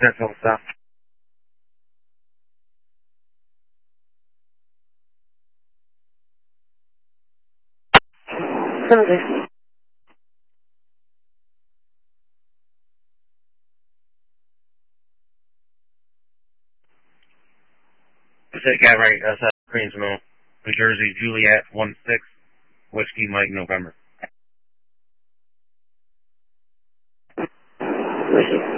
That's all stuff. Something. That guy right outside Queens Mill, New Jersey, Juliet 16, Whiskey Mike November.